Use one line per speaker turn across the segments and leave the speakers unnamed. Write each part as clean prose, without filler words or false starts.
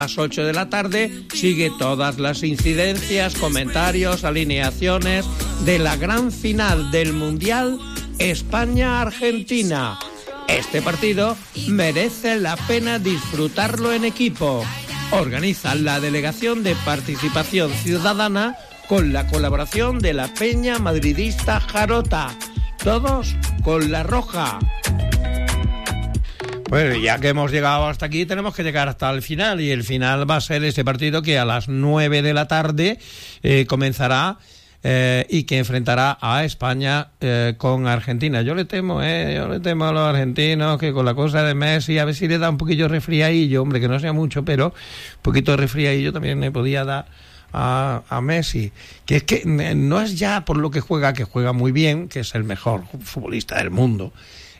las 8 de la tarde sigue todas las incidencias, comentarios, alineaciones de la gran final del Mundial España-Argentina. Este partido merece la pena disfrutarlo en equipo. Organiza la Delegación de Participación Ciudadana con la colaboración de la Peña Madridista Jarota. Todos con la roja. Pues ya que hemos llegado hasta aquí, tenemos que llegar hasta el final, y el final va a ser este partido que a las 9 de la tarde comenzará y que enfrentará a España con Argentina. Yo le temo a los argentinos que con la cosa de Messi, a ver si le da un poquillo de resfriadillo, hombre, que no sea mucho, pero un poquito de resfriadillo también le podía dar a Messi, que es que no es ya por lo que juega muy bien, que es el mejor futbolista del mundo,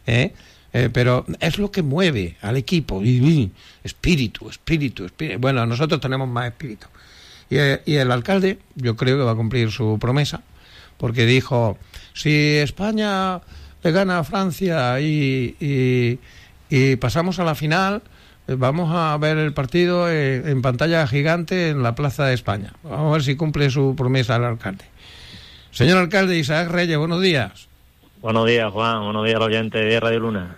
pero es lo que mueve al equipo. Espíritu. Bueno, nosotros tenemos más espíritu. Y el alcalde, yo creo que va a cumplir su promesa, porque dijo, si España le gana a Francia y pasamos a la final, vamos a ver el partido en pantalla gigante en la Plaza de España. Vamos a ver si cumple su promesa el alcalde. Señor alcalde Isaac Reyes, buenos días.
Buenos días, Juan. Buenos días a los oyentes de Radio Luna.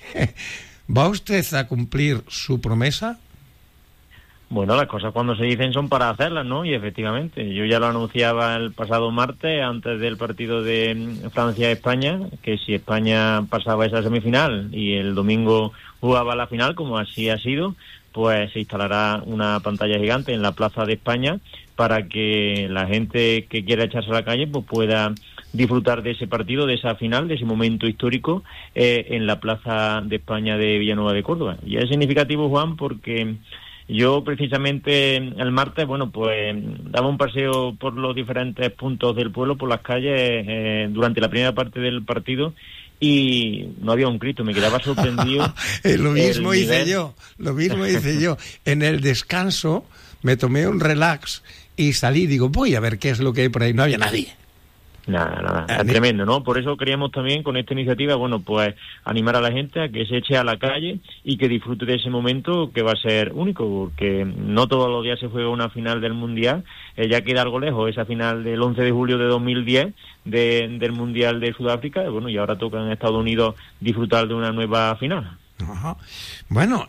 ¿Va usted a cumplir su promesa?
Bueno, las cosas cuando se dicen son para hacerlas, ¿no? Y efectivamente, yo ya lo anunciaba el pasado martes, antes del partido de Francia-España, que si España pasaba esa semifinal y el domingo jugaba la final, como así ha sido, pues se instalará una pantalla gigante en la Plaza de España para que la gente que quiera echarse a la calle pues pueda disfrutar de ese partido, de esa final, de ese momento histórico en la Plaza de España de Villanueva de Córdoba. Y es significativo, Juan, porque yo precisamente el martes, bueno, pues daba un paseo por los diferentes puntos del pueblo, por las calles, durante la primera parte del partido, y no había un Cristo, me quedaba sorprendido.
Lo mismo hice yo. En el descanso me tomé un relax y salí, digo, voy a ver qué es lo que hay por ahí. No había nadie.
Nada, es tremendo, ¿no? Por eso queríamos también con esta iniciativa, bueno, pues animar a la gente a que se eche a la calle y que disfrute de ese momento que va a ser único, porque no todos los días se juega una final del Mundial, ya queda algo lejos esa final del 11 de julio de 2010 del Mundial de Sudáfrica, bueno, y ahora toca en Estados Unidos disfrutar de una nueva final.
Ajá. Bueno,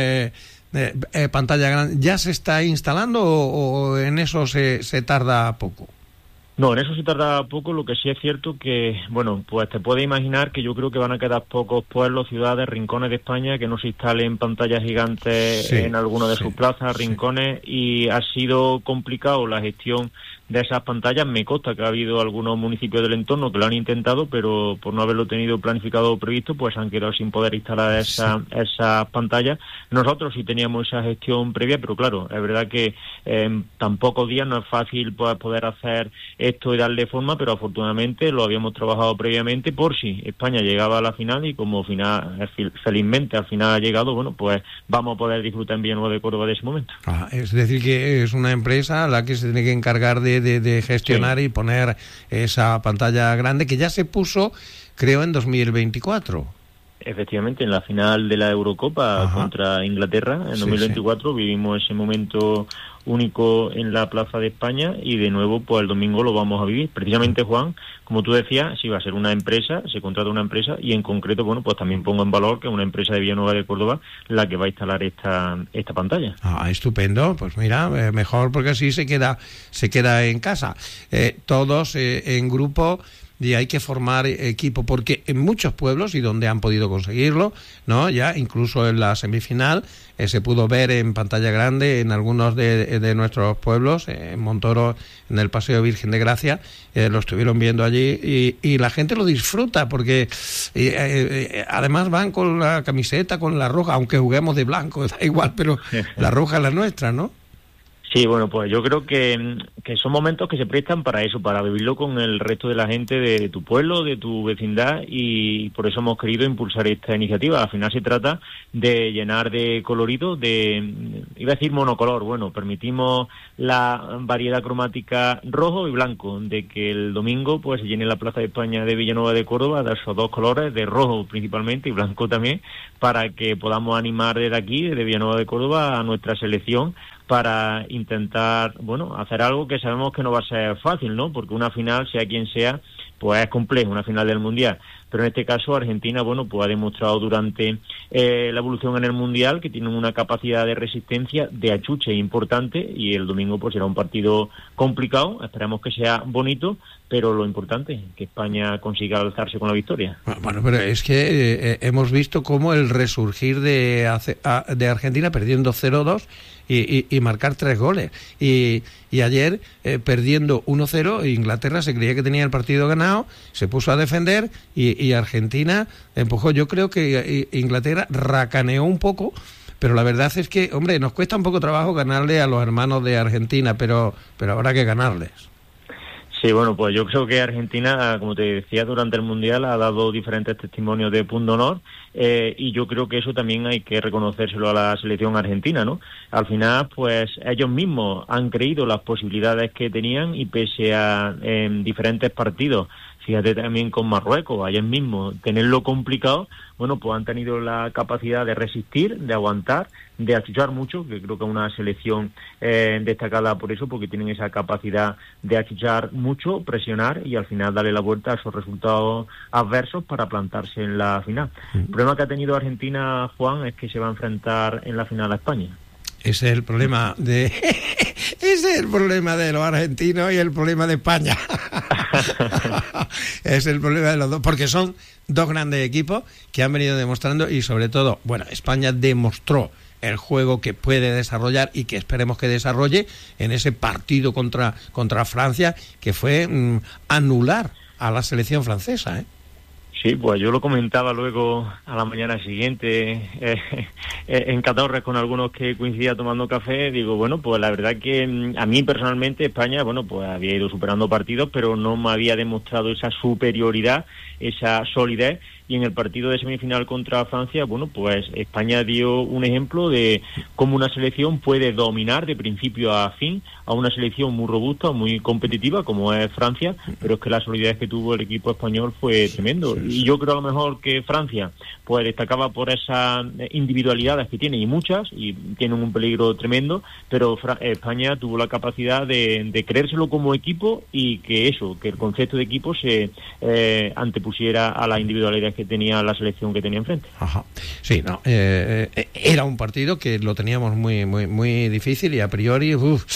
pantalla grande, ¿ya se está instalando o en eso se tarda poco?
No, en eso se tarda poco. Lo que sí es cierto que, bueno, pues te puedes imaginar que yo creo que van a quedar pocos pueblos, ciudades, rincones de España que no se instalen pantallas gigantes en alguna de sus plazas, rincones, y ha sido complicado la gestión de esas pantallas. Me consta que ha habido algunos municipios del entorno que lo han intentado, pero por no haberlo tenido planificado o previsto, pues han quedado sin poder instalar esas pantallas. Nosotros sí teníamos esa gestión previa, pero claro, es verdad que en tan pocos días no es fácil poder hacer esto y darle forma, pero afortunadamente lo habíamos trabajado previamente por si España llegaba a la final, y como felizmente al final ha llegado, bueno, pues vamos a poder disfrutar en Villanueva de Córdoba de ese momento.
Es decir, que es una empresa la que se tiene que encargar de gestionar y poner esa pantalla grande que ya se puso, creo, en 2024.
Efectivamente, en la final de la Eurocopa contra Inglaterra en 2024 vivimos ese momento único en la Plaza de España, y de nuevo pues el domingo lo vamos a vivir. Precisamente, Juan, como tú decías, sí va a ser una empresa, se contrata una empresa, y en concreto, bueno, pues también pongo en valor que es una empresa de Villanueva de Córdoba la que va a instalar esta pantalla. Estupendo,
pues mira, mejor, porque así se queda en casa. Todos en grupo. Y hay que formar equipo, porque en muchos pueblos, y donde han podido conseguirlo, ¿no? Ya incluso en la semifinal se pudo ver en pantalla grande en algunos de nuestros pueblos, en Montoro, en el Paseo Virgen de Gracia, lo estuvieron viendo allí, y la gente lo disfruta, porque además van con la camiseta, con la roja, aunque juguemos de blanco, da igual, pero la roja es la nuestra, ¿no?
Sí, bueno, pues yo creo que son momentos que se prestan para eso, para vivirlo con el resto de la gente de tu pueblo, de tu vecindad, y por eso hemos querido impulsar esta iniciativa. Al final se trata de llenar de colorido, iba a decir monocolor, bueno, permitimos la variedad cromática rojo y blanco, de que el domingo pues se llene la Plaza de España de Villanueva de Córdoba de esos dos colores, de rojo principalmente y blanco también, para que podamos animar desde aquí, desde Villanueva de Córdoba, a nuestra selección, para intentar, bueno, hacer algo que sabemos que no va a ser fácil, ¿no? Porque una final, sea quien sea, pues es complejo, una final del Mundial. Pero en este caso Argentina, bueno, pues ha demostrado durante la evolución en el Mundial que tienen una capacidad de resistencia, de achuche importante, y el domingo pues será un partido complicado. Esperamos que sea bonito, pero lo importante es que España consiga alzarse con la victoria.
Bueno, pero es que hemos visto cómo el resurgir de Argentina perdiendo 0-2 y marcar 3 goles. Y ayer, perdiendo 1-0, Inglaterra se creía que tenía el partido ganado, se puso a defender y Argentina empujó. Yo creo que Inglaterra racaneó un poco, pero la verdad es que, hombre, nos cuesta un poco trabajo ganarle a los hermanos de Argentina, pero habrá que ganarles.
Sí, bueno, pues yo creo que Argentina, como te decía, durante el Mundial ha dado diferentes testimonios de punto honor, y yo creo que eso también hay que reconocérselo a la selección argentina, ¿no? Al final, pues ellos mismos han creído las posibilidades que tenían, y pese a diferentes partidos, fíjate también con Marruecos, ayer mismo, tenerlo complicado, bueno, pues han tenido la capacidad de resistir, de aguantar, de achuchar mucho, que creo que es una selección destacada por eso, porque tienen esa capacidad de achuchar mucho, presionar y al final darle la vuelta a esos resultados adversos para plantarse en la final. El problema que ha tenido Argentina, Juan, es que se va a enfrentar en la final a España.
Ese es el problema ese es el problema de los argentinos y el problema de España. Es el problema de los dos, porque son dos grandes equipos que han venido demostrando, y sobre todo, bueno, España demostró el juego que puede desarrollar y que esperemos que desarrolle en ese partido contra Francia, que fue anular a la selección francesa, ¿eh?
Sí, pues yo lo comentaba luego a la mañana siguiente en Catorres con algunos que coincidía tomando café. Digo, bueno, pues la verdad que a mí personalmente España, bueno, pues había ido superando partidos, pero no me había demostrado esa superioridad, esa solidez. Y en el partido de semifinal contra Francia, bueno, pues España dio un ejemplo de cómo una selección puede dominar de principio a fin a una selección muy robusta, muy competitiva, como es Francia, pero es que la solidez que tuvo el equipo español fue tremendo. Y yo creo a lo mejor que Francia pues destacaba por esas individualidades que tiene, y muchas, y tienen un peligro tremendo, pero España tuvo la capacidad de creérselo como equipo, y que el concepto de equipo se antepusiera a la individualidad que tenía la selección que tenía enfrente. Ajá.
Sí, no, era un partido que lo teníamos muy muy muy difícil, y a priori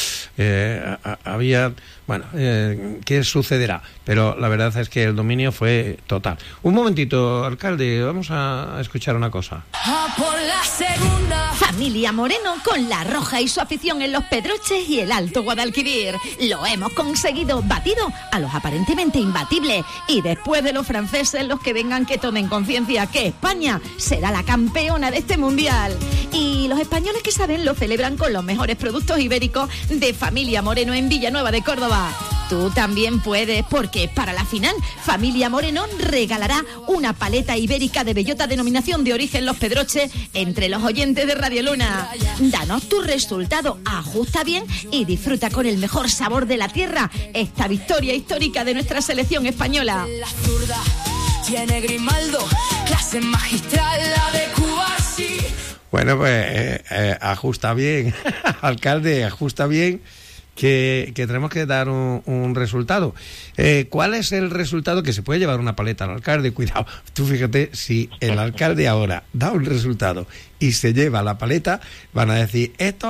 había, bueno, ¿qué sucederá? Pero la verdad es que el dominio fue total. Un momentito, alcalde, vamos a escuchar una cosa.
Por la segunda. Familia Moreno con La Roja y su afición en Los Pedroches y el Alto Guadalquivir. Lo hemos conseguido, batido a los aparentemente imbatibles. Y después de los franceses, los que vengan que tomen conciencia que España será la campeona de este mundial. Y los españoles, que saben, lo celebran con los mejores productos ibéricos de Familia Moreno en Villanueva de Córdoba. Tú también puedes, porque para la final Familia Moreno regalará una paleta ibérica de bellota denominación de origen Los Pedroches entre los oyentes de Radio Luna. Danos tu resultado, ajusta bien y disfruta con el mejor sabor de la tierra esta victoria histórica de nuestra selección española. La zurda tiene Grimaldo, clase magistral, la de Cuba, sí.
Bueno, pues ajusta bien, alcalde, ajusta bien. Que tenemos que dar un resultado. ¿Cuál es el resultado? Que se puede llevar una paleta al alcalde. Cuidado, tú fíjate, si el alcalde ahora da un resultado y se lleva la paleta, van a decir, esto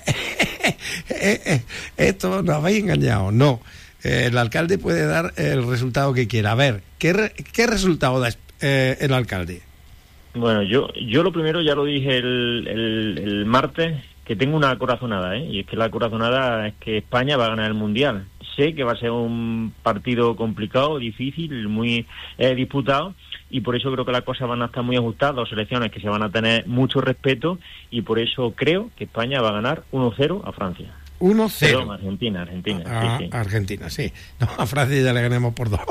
nos habéis engañado. No, el alcalde puede dar el resultado que quiera. A ver, ¿qué resultado da el alcalde?
Bueno, yo lo primero ya lo dije el martes, que tengo una corazonada, y es que la corazonada es que España va a ganar el Mundial. Sé que va a ser un partido complicado, difícil, muy disputado, y por eso creo que las cosas van a estar muy ajustadas, dos selecciones que se van a tener mucho respeto, y por eso creo que España va a ganar 1-0 a Francia.
1-0.
Perdón, Argentina. Sí.
Argentina, sí. No, a Francia ya le ganamos por 2.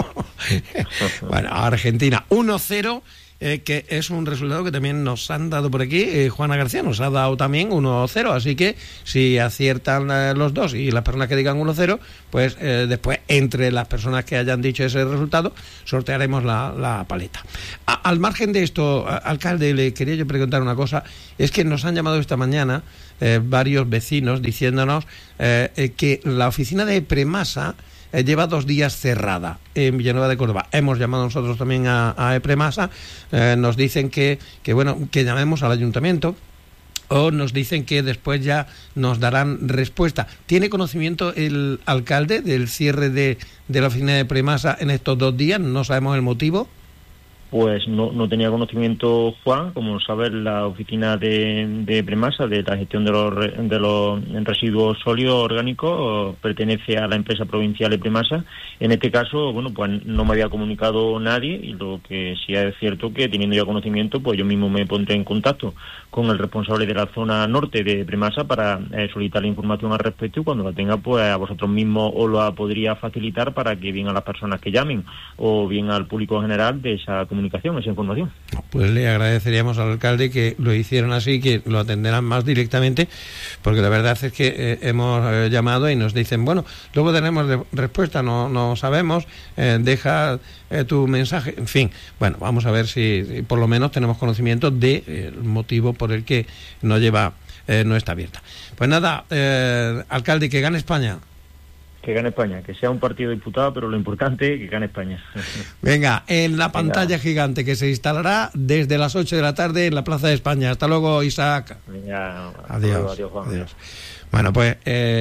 Bueno, a Argentina 1-0. Que es un resultado que también nos han dado por aquí. Juana García nos ha dado también 1-0, así que si aciertan los dos y las personas que digan 1-0, pues después entre las personas que hayan dicho ese resultado sortearemos la paleta. Al margen de esto, alcalde, le quería yo preguntar una cosa. Es que nos han llamado esta mañana varios vecinos diciéndonos que la oficina de Premasa lleva 2 días cerrada en Villanueva de Córdoba. Hemos llamado nosotros también a Epremasa, nos dicen que llamemos al ayuntamiento, o nos dicen que después ya nos darán respuesta. ¿Tiene conocimiento el alcalde del cierre de la oficina de Premasa en estos 2 días? ¿No sabemos el motivo?
Pues no tenía conocimiento Juan. Como sabes, la oficina de Premasa, de la gestión de los residuos sólidos orgánicos, pertenece a la empresa provincial de Premasa. En este caso, bueno, pues no me había comunicado nadie, y lo que sí es cierto que, teniendo ya conocimiento, pues yo mismo me pondré en contacto con el responsable de la zona norte de Premasa para solicitar la información al respecto, y cuando la tenga, pues a vosotros mismos os la podría facilitar para que bien a las personas que llamen o bien al público en general de esa comunicación, esa información.
Pues le agradeceríamos al alcalde que lo hicieran así, que lo atenderán más directamente, porque la verdad es que hemos llamado y nos dicen, bueno, luego tenemos respuesta, no sabemos, deja tu mensaje, en fin. Bueno, vamos a ver si por lo menos tenemos conocimiento del motivo por el que no está abierta. Pues nada, alcalde, que gane España.
Que gane España, que sea un partido disputado, pero lo importante es que gane España.
Venga, en la pantalla gigante que se instalará desde las 8 de la tarde en la Plaza de España. Hasta luego, Isaac.
Venga,
adiós,
Juan.
Adiós. Bueno, pues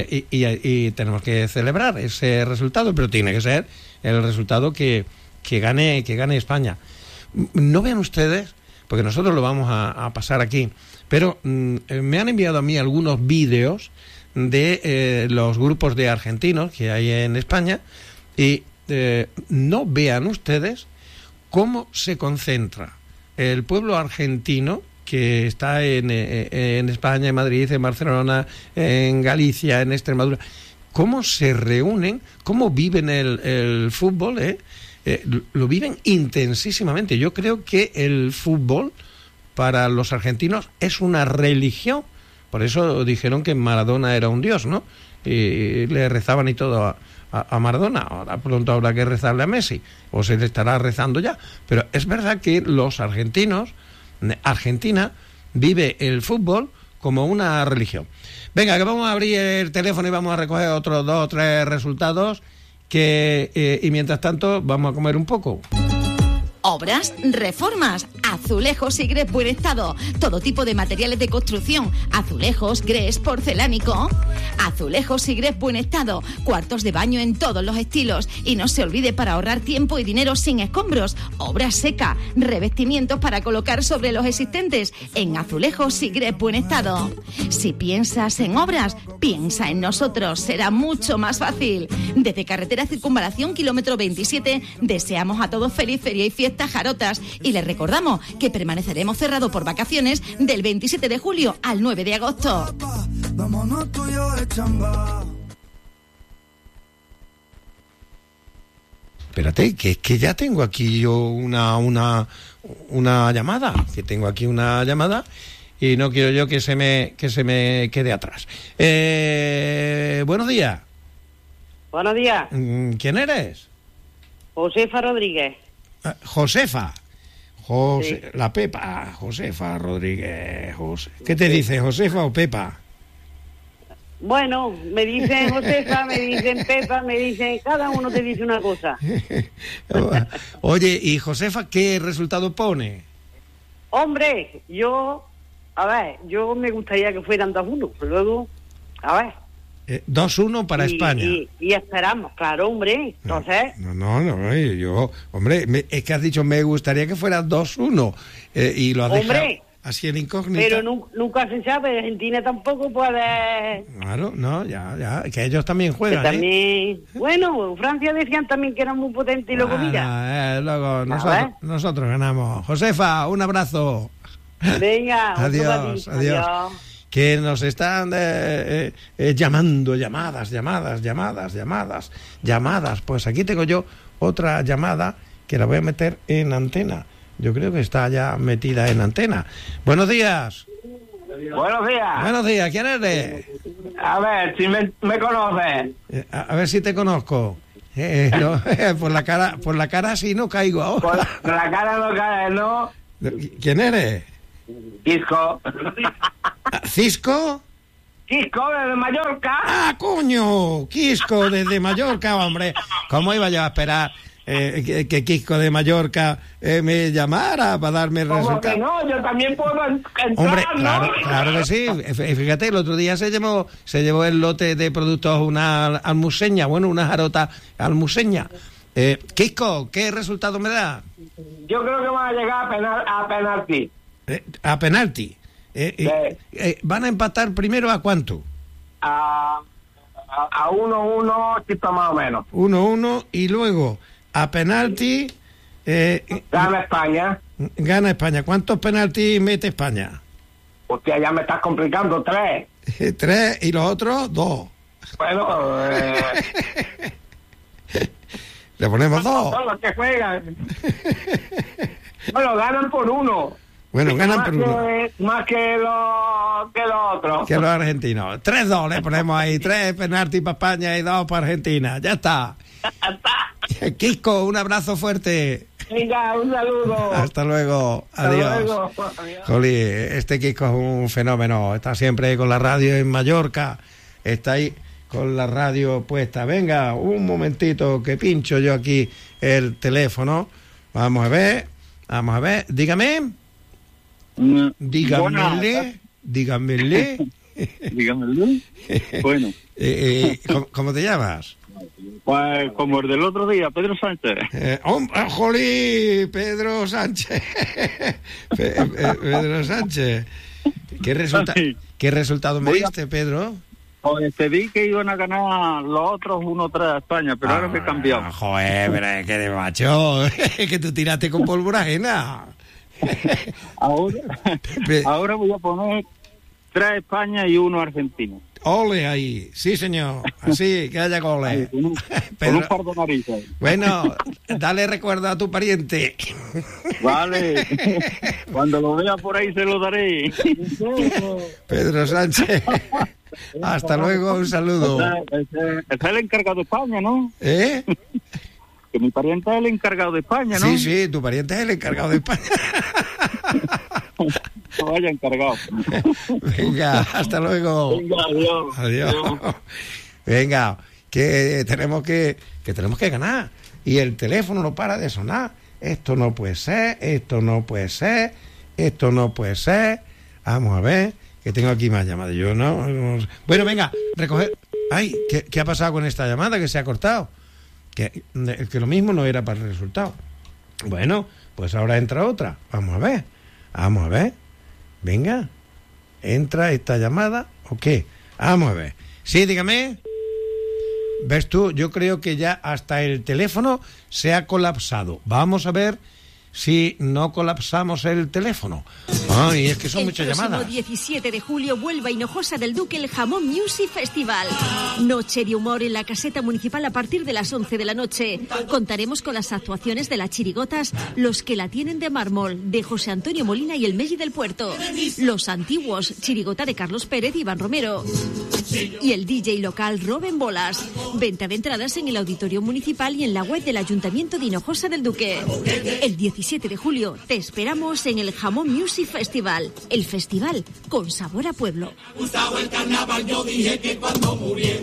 y tenemos que celebrar ese resultado, pero tiene que ser el resultado que gane España. No vean ustedes, porque nosotros lo vamos a pasar aquí, pero me han enviado a mí algunos vídeos de los grupos de argentinos que hay en España, y no vean ustedes cómo se concentra el pueblo argentino que está en España, en Madrid, en Barcelona, en Galicia, en Extremadura, cómo se reúnen, cómo viven el fútbol, lo viven intensísimamente. Yo creo que el fútbol para los argentinos es una religión. Por eso dijeron que Maradona era un dios, ¿no? Y le rezaban y todo a Maradona. Ahora pronto habrá que rezarle a Messi, o se le estará rezando ya. Pero es verdad que los argentinos, Argentina, vive el fútbol como una religión. Venga, que vamos a abrir el teléfono y vamos a recoger otros 2 o 3 resultados, y mientras tanto vamos a comer un poco.
Obras, reformas, azulejos y grés buen estado, todo tipo de materiales de construcción, azulejos, grés, porcelánico, azulejos y grés buen estado, cuartos de baño en todos los estilos, y no se olvide, para ahorrar tiempo y dinero, sin escombros, obra seca, revestimientos para colocar sobre los existentes, en azulejos y grés buen estado. Si piensas en obras, piensa en nosotros, será mucho más fácil. Desde Carretera Circunvalación, kilómetro 27, deseamos a todos feliz feria y fiesta Jarotas, y les recordamos que permaneceremos cerrados por vacaciones del 27 de julio al 9 de agosto.
Espérate, que es que ya tengo aquí yo una llamada, y no quiero yo que se me quede atrás. Buenos días.
Buenos días.
¿Quién eres?
Josefa Rodríguez.
Josefa.
Sí.
La Pepa. Josefa Rodríguez. ¿Qué te dice, Josefa o Pepa?
Bueno, me dicen Josefa, me dicen Pepa, me dicen... Cada uno te dice una cosa.
Oye, ¿y Josefa qué resultado pone?
Hombre, yo me gustaría que fueran 2-1. Luego,
2-1 para España.
Y esperamos, claro, hombre. Entonces...
No, yo... Hombre, es que has dicho, me gustaría que fuera 2-1. Y lo has dejado así en incógnita.
Pero nunca se sabe, Argentina tampoco puede...
Claro, no, ya, que ellos también juegan,
que también... Bueno, Francia decían también que eran muy potentes, y luego mira.
Luego nosotros ganamos. Josefa, un abrazo.
Venga,
adiós. que nos están llamando, llamadas. Pues aquí tengo yo otra llamada que la voy a meter en antena. Yo creo que está ya metida en antena. Buenos días.
Buenos días.
Buenos días, ¿quién eres?
A ver, si me conoces.
A ver si te conozco. No, por la cara sí no caigo ahora.
Por la cara no cae, ¿no?
¿Quién eres?
Quisco.
¿Cisco?
Quisco, desde Mallorca.
¡Ah, coño! Quisco, desde Mallorca, hombre. ¿Cómo iba yo a esperar que Quisco de Mallorca me llamara para darme el resultado?
Que no, yo también puedo entrar,
hombre,
¿no?
claro que sí. Fíjate, el otro día se llevó el lote de productos una almuseña, una jarota almuseña. Quisco, ¿qué resultado me da?
Yo creo que van a llegar a penalti.
A penalti. ¿Van a empatar primero a cuánto?
A 1-1, chito más o menos.
1-1 y luego a penalti.
Gana España.
Gana España. ¿Cuántos penaltis mete España?
Hostia, ya me estás complicando. 3.
3 y los otros 2.
Bueno,
le ponemos 2.
Son los que juegan. Bueno, ganan por 1.
Bueno, ganan por 1.
Más que los otros.
Que los argentinos. 3-2 le ponemos ahí. 3 penaltis para España y 2 para Argentina. Ya está. Quisco, un abrazo fuerte.
Venga, un saludo.
Hasta luego. Adiós.
Hasta luego. Adiós.
Jolí, este Quisco es un fenómeno. Está siempre con la radio en Mallorca. Está ahí con la radio puesta. Venga, un momentito que pincho yo aquí el teléfono. Vamos a ver. Dígame. Dígamele.
Bueno.
¿Cómo te llamas?
Pues como el del otro día, Pedro Sánchez.
¡Jolí! Pedro Sánchez. Pedro Sánchez. ¿Qué resultado me diste, Pedro?
Pues te di que iban a ganar los otros 1-3 a España, pero ahora me he cambiado.
Joder, pero que de macho. Que tú tiraste con pólvora ajena.
Ahora voy a poner 3 España y 1 Argentina.
Ole ahí, sí señor, así, que haya goles.
Con un par de narices.
Bueno, dale recuerdo a tu pariente.
Vale, cuando lo vea por ahí se lo daré.
Pedro Sánchez, hasta luego, un saludo.
Ese es el encargado de España, ¿no?
¿Eh?
Que mi pariente es el encargado de España, ¿no?
Sí, tu pariente es el encargado de España.
No vaya encargado.
Venga, hasta luego.
Venga, adiós.
Adiós. Venga, que tenemos que ganar. Y el teléfono no para de sonar. Esto no puede ser. Vamos a ver, que tengo aquí más llamadas. Yo no. Bueno, venga, recoger. Ay, ¿qué ha pasado con esta llamada que se ha cortado? Que lo mismo no era para el resultado. Bueno, pues ahora entra otra. Vamos a ver. Venga, ¿entra esta llamada o qué? Vamos a ver. Sí, dígame. ¿Ves tú? Yo creo que ya hasta el teléfono se ha colapsado. Vamos a ver si no colapsamos el teléfono. Ay, es que son muchas llamadas.
El 17 de julio vuelve a Hinojosa del Duque el Jamón Music Festival. Noche de humor en la caseta municipal a partir de las 11 de la noche. Contaremos con las actuaciones de las chirigotas Los que la tienen de mármol, de José Antonio Molina y el Melli del Puerto. Los antiguos, chirigota de Carlos Pérez y Iván Romero. Y el DJ local Roben Bolas. Venta de entradas en el auditorio municipal y en la web del Ayuntamiento de Hinojosa del Duque. El 17 de julio te esperamos en el Jamón Music Festival. El festival con sabor a pueblo.
El carnaval, yo dije que cuando muriera.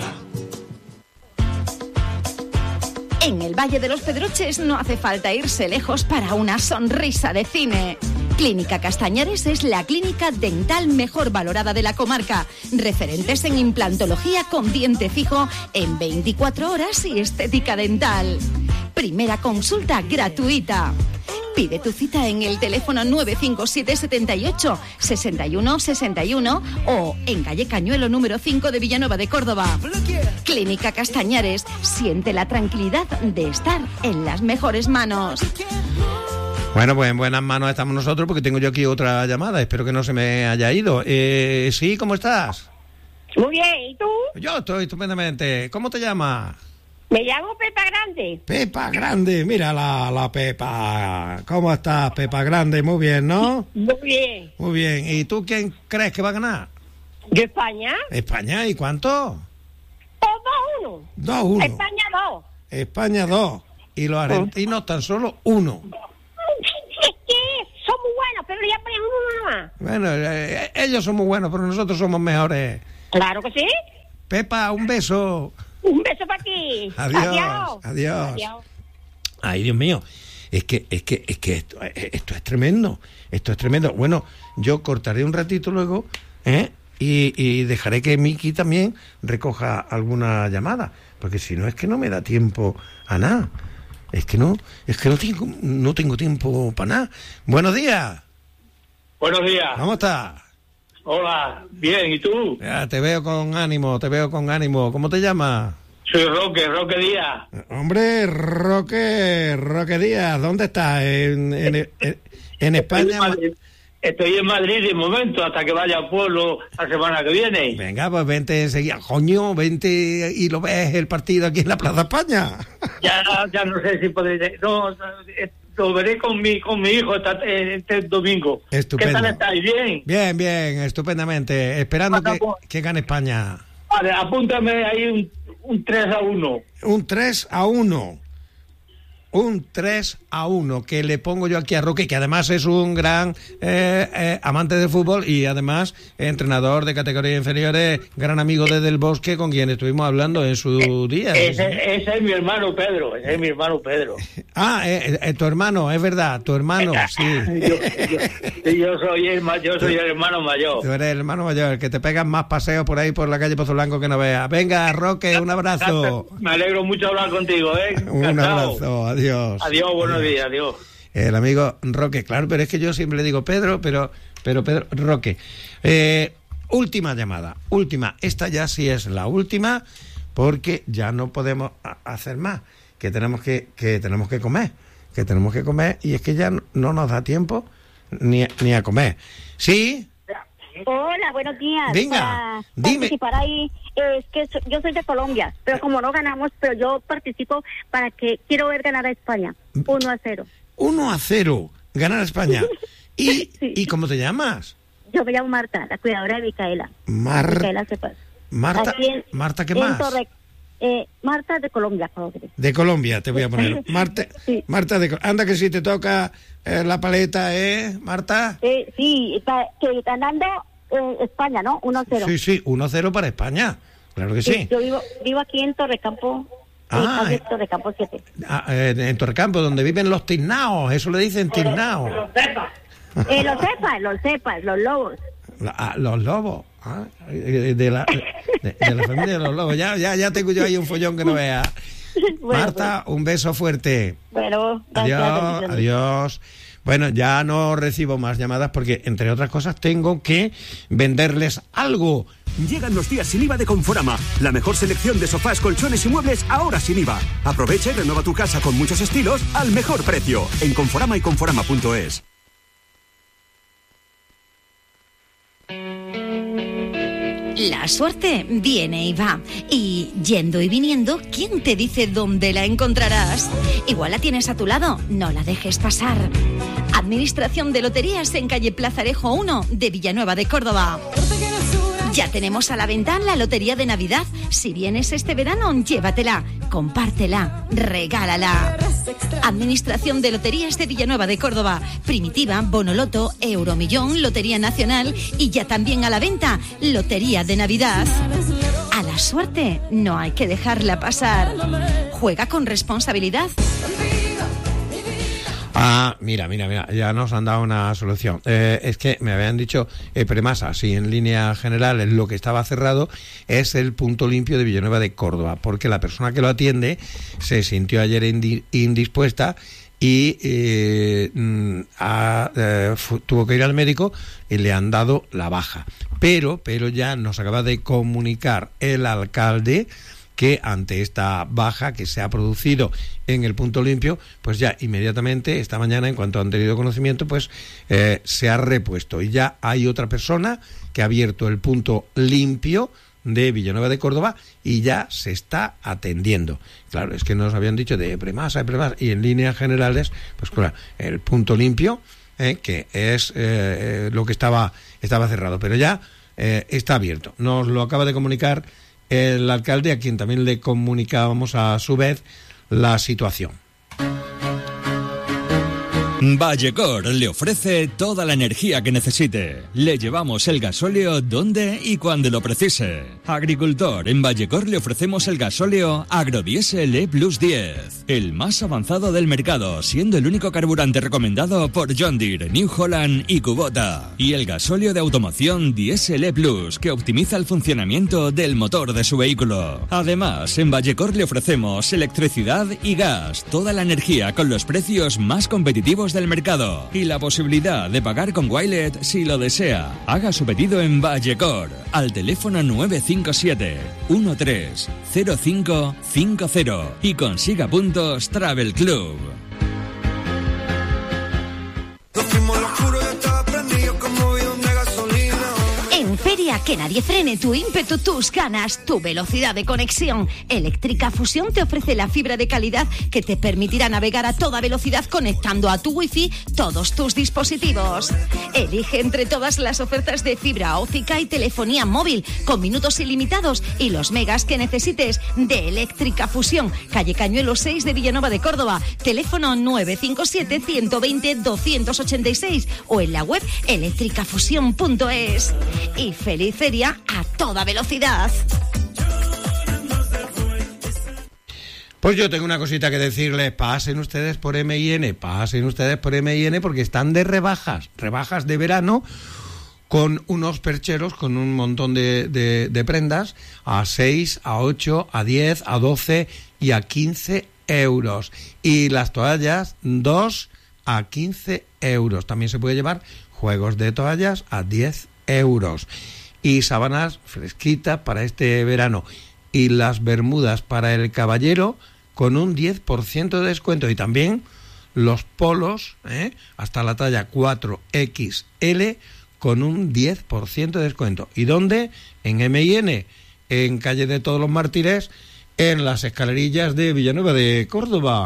En el Valle de los Pedroches no hace falta irse lejos para una sonrisa de cine. Clínica Castañares es la clínica dental mejor valorada de la comarca. Referentes en implantología con diente fijo en 24 horas y estética dental. Primera consulta gratuita. Pide tu cita en el teléfono 957 78 61 61 o en calle Cañuelo número 5 de Villanueva de Córdoba. Clínica Castañares, siente la tranquilidad de estar en las mejores manos.
Bueno, pues en buenas manos estamos nosotros porque tengo yo aquí otra llamada. Espero que no se me haya ido. Sí, ¿cómo estás?
Muy bien, ¿y tú?
Yo estoy estupendamente. ¿Cómo te llamas?
Me llamo Pepa Grande.
Pepa Grande, mira la Pepa. ¿Cómo estás, Pepa Grande? Muy bien, ¿no?
Muy bien.
Muy bien. ¿Y tú quién crees que va a ganar?
¿De España?
¿España? ¿Y cuánto?
2-1.
2-1.
España 2.
España 2. Y los argentinos tan solo 1.
Es que son muy buenos, pero ya ponen uno nomás.
Bueno, ellos son muy buenos, pero nosotros somos mejores.
Claro que sí.
Pepa, un beso.
Un beso para ti.
Adiós. Ay, Dios mío. Es que esto es tremendo. Esto es tremendo. Bueno, yo cortaré un ratito luego, y dejaré que Miki también recoja alguna llamada, porque si no es que no me da tiempo a nada. Es que no tengo tiempo para nada. Buenos días.
Buenos días.
¿Cómo estás?
Hola, bien, ¿y tú?
Ya, te veo con ánimo. ¿Cómo te llamas?
Soy Roque Díaz.
Hombre, Roque Díaz, ¿dónde estás? En España.
Estoy en Madrid de momento, hasta que vaya al pueblo la semana que viene.
Venga, pues vente enseguida. Coño, vente y lo ves el partido aquí en la Plaza España.
Ya no sé si podré. No, lo veré con mi hijo este domingo.
Estupendo.
¿Qué tal estáis? ¿Bien?
Bien, estupendamente. Esperando que gane España.
Vale, apúntame ahí un 3-1.
Un 3-1. Un 3-1 que le pongo yo aquí a Roque, que además es un gran amante del fútbol y además entrenador de categorías inferiores, gran amigo de Del Bosque, con quien estuvimos hablando en su día.
Ese es mi hermano Pedro.
Ah, tu hermano, es verdad, tu hermano, sí.
Yo soy el hermano mayor.
Tú eres el hermano mayor, el que te pegas más paseos por ahí por la calle Pozo Blanco que no veas. Venga, Roque, un abrazo.
Me alegro mucho hablar contigo,
Un abrazo, adiós.
Adiós, buenos días, adiós.
El amigo Roque, claro, pero es que yo siempre le digo Pedro, pero Pedro, Roque. Última llamada, esta ya sí es la última, porque ya no podemos hacer más, que tenemos que comer, y es que ya no nos da tiempo ni a comer. ¿Sí?
Hola, buenos días.
Venga, dime.
Participar ahí, es que yo soy de Colombia, pero como no ganamos, pero yo participo para que quiero ver ganar a España. 1-0.
1-0, ganar a España.
Sí.
¿Y cómo te llamas?
Yo me llamo Marta, la cuidadora de Micaela. Micaela Cepas.
Marta, ¿qué más?
Marta de Colombia,
De Colombia, te voy a poner. Marta,
sí.
Marta anda que si te toca la paleta, Marta.
Sí, que ganando España, ¿no? 1-0.
Sí, 1-0 para España. Claro que sí.
Yo vivo aquí en Torrecampo. Torrecampo 7.
En Torrecampo, donde viven los tiznaos, eso le dicen tiznaos.
Los cepas, los lobos.
Los lobos. De la familia de los lobos. Ya tengo yo ahí un follón que no vea. Bueno, Marta, un beso fuerte.
Bueno, gracias.
Adiós. Bueno, ya no recibo más llamadas porque, entre otras cosas, tengo que venderles algo.
Llegan los días sin IVA de Conforama. La mejor selección de sofás, colchones y muebles ahora sin IVA. Aprovecha y renueva tu casa con muchos estilos al mejor precio. En Conforama y Conforama.es.
La suerte viene y va. Y yendo y viniendo, ¿quién te dice dónde la encontrarás? Igual la tienes a tu lado, no la dejes pasar. Administración de Loterías en calle Plazarejo 1 de Villanueva de Córdoba. Ya tenemos a la venta la lotería de Navidad. Si vienes este verano, llévatela, compártela, regálala. Administración de Loterías de Villanueva de Córdoba. Primitiva, Bonoloto, Euromillón, Lotería Nacional y ya también a la venta Lotería de Navidad. A la suerte no hay que dejarla pasar. Juega con responsabilidad.
Mira, ya nos han dado una solución. Es que me habían dicho Premasa, sí, en línea general lo que estaba cerrado es el punto limpio de Villanueva de Córdoba, porque la persona que lo atiende se sintió ayer indispuesta y tuvo que ir al médico y le han dado la baja. Pero ya nos acaba de comunicar el alcalde que ante esta baja que se ha producido en el punto limpio, pues ya inmediatamente esta mañana, en cuanto han tenido conocimiento, pues se ha repuesto y ya hay otra persona que ha abierto el punto limpio de Villanueva de Córdoba y ya se está atendiendo. Claro, es que nos habían dicho de premasa y en líneas generales, pues claro, el punto limpio, que es lo que estaba cerrado, pero ya está abierto. Nos lo acaba de comunicar el alcalde, a quien también le comunicábamos a su vez la situación.
Vallecor le ofrece toda la energía que necesite. Le llevamos el gasóleo donde y cuando lo precise. Agricultor, en Vallecor le ofrecemos el gasóleo Agrodiesel E Plus 10, el más avanzado del mercado, siendo el único carburante recomendado por John Deere, New Holland y Kubota. Y el gasóleo de automoción Diesel E Plus, que optimiza el funcionamiento del motor de su vehículo. Además, en Vallecor le ofrecemos electricidad y gas, toda la energía con los precios más competitivos del mercado y la posibilidad de pagar con Wilet si lo desea. Haga su pedido en Vallecor al teléfono 957 130550 y consiga puntos Travel Club.
Feria que nadie frene tu ímpetu, tus ganas, tu velocidad de conexión. Eléctrica Fusión te ofrece la fibra de calidad que te permitirá navegar a toda velocidad conectando a tu wifi todos tus dispositivos. Elige entre todas las ofertas de fibra óptica y telefonía móvil con minutos ilimitados y los megas que necesites de Eléctrica Fusión. Calle Cañuelo 6 de Villanueva de Córdoba. Teléfono 957 120 286 o en la web electricafusión.es. Y feliz feria a toda velocidad.
Pues yo tengo una cosita que decirles: pasen ustedes por MIN, porque están de rebajas de verano, con unos percheros, con un montón de prendas, a 6, a 8, a 10, a 12 y a 15 euros. Y las toallas, 2 a 15 euros. También se puede llevar juegos de toallas a 10 euros. Y sábanas fresquitas para este verano. Y las bermudas para el caballero con un 10% de descuento. Y también los polos, hasta la talla 4XL, con un 10% de descuento. ¿Y dónde? En MIN, en calle de Todos los Mártires, en las escalerillas de Villanueva de Córdoba.